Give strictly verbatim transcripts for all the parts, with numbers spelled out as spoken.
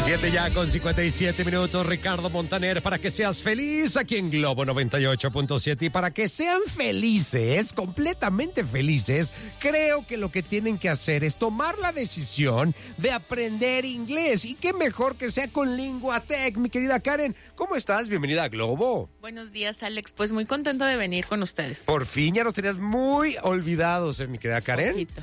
siete ya con cincuenta y siete minutos, Ricardo Montaner, para que seas feliz aquí en Globo noventa y ocho punto siete y para que sean felices, completamente felices, creo que lo que tienen que hacer es tomar la decisión de aprender inglés y qué mejor que sea con Linguatec. Mi querida Karen, ¿cómo estás? Bienvenida a Globo. Buenos días, Alex, pues muy contento de venir con ustedes. Por fin ya nos tenías muy olvidados, ¿eh, mi querida Karen? Poquito.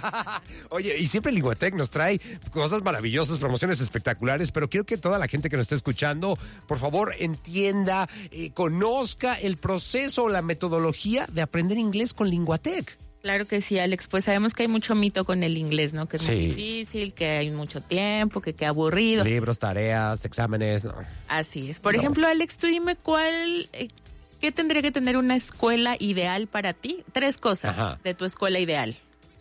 Oye, y siempre Linguatec nos trae cosas maravillosas, promociones espectaculares, pero quiero que toda la gente que nos esté escuchando, por favor, entienda, eh, conozca el proceso o la metodología de aprender inglés con Linguatec. Claro que sí, Alex, pues sabemos que hay mucho mito con el inglés, ¿no? Que es Sí. muy difícil, que hay mucho tiempo, que qué aburrido. Libros, tareas, exámenes, no. Así es. Por No. ejemplo, Alex, tú dime cuál, eh, ¿qué tendría que tener una escuela ideal para ti? Tres cosas Ajá. de tu escuela ideal.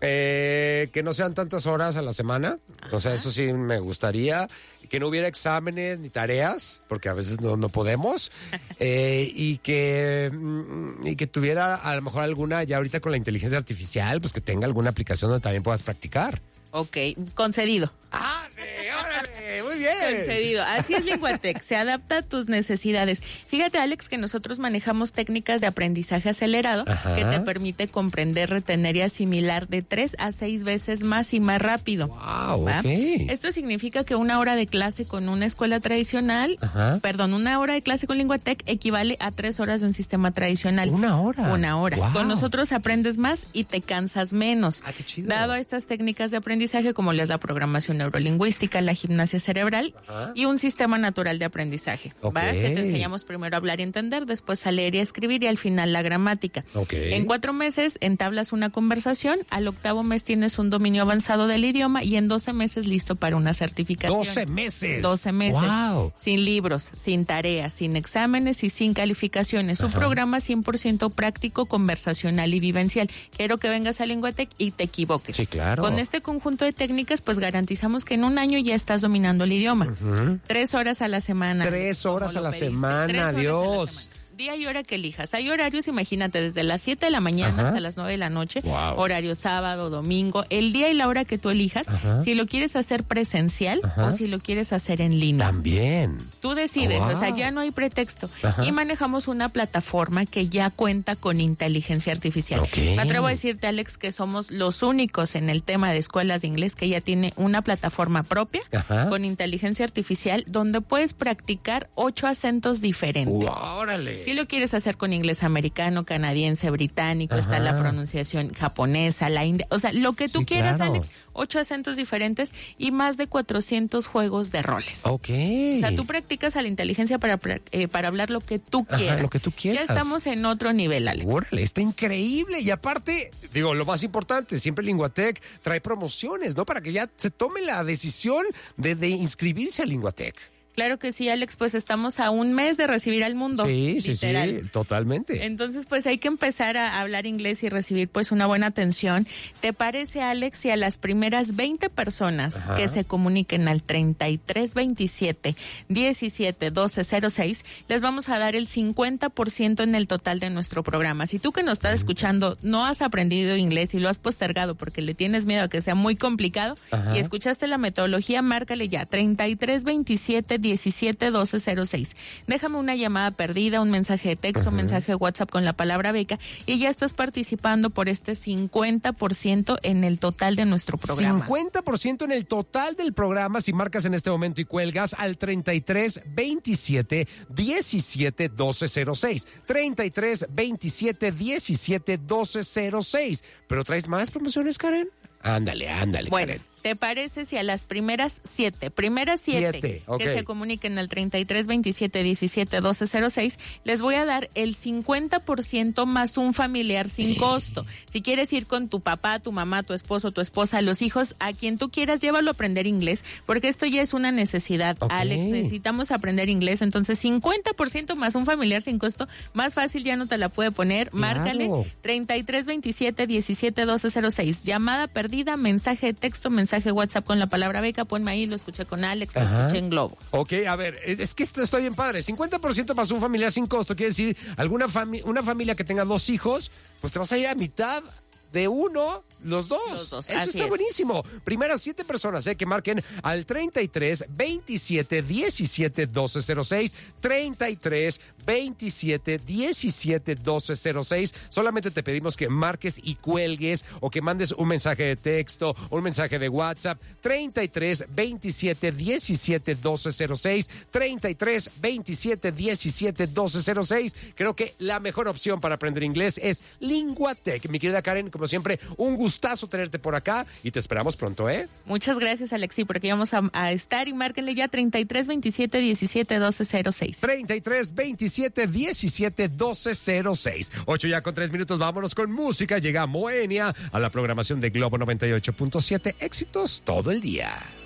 Eh, que no sean tantas horas a la semana, o sea, eso sí me gustaría, que no hubiera exámenes ni tareas, porque a veces no, no podemos, eh, y que mm, y que tuviera a lo mejor alguna, ya ahorita con la inteligencia artificial, pues que tenga alguna aplicación donde también puedas practicar. Ok, concedido. ¡Ah, órale! Muy bien. Concedido. Así es Linguatec, se adapta a tus necesidades. Fíjate, Alex, que nosotros manejamos técnicas de aprendizaje acelerado. Ajá. Que te permite comprender, retener y asimilar de tres a seis veces más y más rápido. Wow, ¿va? Okay. Esto significa que una hora de clase con una escuela tradicional, Ajá. perdón, una hora de clase con Linguatec equivale a tres horas de un sistema tradicional. ¿Una hora? Una hora. Wow. Con nosotros aprendes más y te cansas menos. Ah, qué chido. Dado a estas técnicas de aprendizaje como las la programación neurolingüística, la gimnasia cerebral Ajá. y un sistema natural de aprendizaje. Okay. ¿va? Que te enseñamos primero a hablar y entender, después a leer y a escribir y al final la gramática. Okay. En cuatro meses entablas una conversación, al octavo mes tienes un dominio avanzado del idioma y en doce meses listo para una certificación. doce meses. doce meses. Wow. Sin libros, sin tareas, sin exámenes y sin calificaciones. Ajá. Un programa cien por ciento práctico, conversacional y vivencial. Quiero que vengas a Linguatec y te equivoques. Sí, claro. Con este conjunto de técnicas, pues garantizamos que en un año ya estás dominando el idioma. Uh-huh. Tres horas a la semana. Tres horas a la pediste. semana, Tres horas Dios. a la semana. Día y hora que elijas. Hay horarios, imagínate, desde las siete de la mañana Ajá. hasta las nueve de la noche. Wow. Horario sábado, domingo. El día y la hora que tú elijas. Ajá. Si lo quieres hacer presencial Ajá. o si lo quieres hacer en línea. También. Tú decides, wow. o sea, ya no hay pretexto. Ajá. Y manejamos una plataforma que ya cuenta con inteligencia artificial. Okay. Me atrevo a decirte, Alex, que somos los únicos en el tema de escuelas de inglés que ya tiene una plataforma propia Ajá. con inteligencia artificial donde puedes practicar ocho acentos diferentes. Wow, órale. Si lo quieres hacer con inglés americano, canadiense, británico, Ajá. está la pronunciación japonesa, la india, o sea, lo que tú sí, quieras, claro. Alex, ocho acentos diferentes y más de cuatrocientos juegos de roles. Ok. O sea, tú practicas a la inteligencia para, eh, para hablar lo que tú quieras. Ajá, lo que tú quieras. Ya estamos en otro nivel, Alex. Órale, está increíble. Y aparte, digo, lo más importante, siempre Linguatec trae promociones, ¿no? Para que ya se tome la decisión de, de inscribirse a Linguatec. Claro que sí, Alex, pues estamos a un mes de recibir al mundo. Sí, sí, literal. sí, totalmente. Entonces, pues hay que empezar a hablar inglés y recibir pues una buena atención. ¿Te parece, Alex, si a las primeras veinte personas Ajá. que se comuniquen al treinta y tres veintisiete diecisiete doce cero seis, les vamos a dar el cincuenta por ciento en el total de nuestro programa? Si tú que nos estás escuchando no has aprendido inglés y lo has postergado porque le tienes miedo a que sea muy complicado Ajá. y escuchaste la metodología, márcale ya, treinta y tres veintisiete diecisiete doce cero seis. Déjame una llamada perdida, un mensaje de texto, un mensaje de WhatsApp con la palabra beca y ya estás participando por este cincuenta por ciento en el total de nuestro programa. cincuenta por ciento en el total del programa si marcas en este momento y cuelgas al treinta y tres veintisiete diecisiete doce cero seis. treinta y tres veintisiete diecisiete doce cero seis. ¿Pero traes más promociones, Karen? Ándale, ándale, bueno, Karen. ¿Te parece si a las primeras siete, primeras siete, siete okay. que se comuniquen al treinta y tres veintisiete diecisiete doce cero seis, les voy a dar el cincuenta por ciento más un familiar sin costo? Si quieres ir con tu papá, tu mamá, tu esposo, tu esposa, los hijos, a quien tú quieras, llévalo a aprender inglés, porque esto ya es una necesidad, okay. Alex, necesitamos aprender inglés, entonces cincuenta por ciento más un familiar sin costo, más fácil ya no te la puede poner, claro. Márcale, treinta y tres veintisiete diecisiete doce cero seis, llamada perdida, mensaje de texto, mensaje mensaje WhatsApp con la palabra beca, ponme ahí, lo escuché con Alex, lo Ajá. escuché en Globo. Ok, a ver, es que esto está bien padre. cincuenta por ciento más un familiar sin costo, quiere decir, alguna fami- una familia que tenga dos hijos, pues te vas a ir a mitad de uno los dos. Los dos, Eso así está es. buenísimo. Primeras siete personas eh, que marquen al treinta y tres, veintisiete, diecisiete, doce cero seis, treinta y tres, veintisiete, diecisiete, doce cero seis. Solamente te pedimos que marques y cuelgues o que mandes un mensaje de texto, un mensaje de WhatsApp. treinta y tres, veintisiete, diecisiete, doce cero seis, treinta y tres, veintisiete, diecisiete, doce cero seis. Creo que la mejor opción para aprender inglés es Linguatec. Mi querida Karen, como siempre, un gustazo tenerte por acá y te esperamos pronto, ¿eh? Muchas gracias, Alexi, porque vamos a, a estar y márquenle ya treinta y tres, veintisiete, diecisiete, doce cero seis. treinta y tres, veintisiete, diecisiete, doce cero seis. ocho ya con tres minutos, vámonos con música. Llega Moenia a la programación de Globo noventa y ocho punto siete. Éxitos todo el día.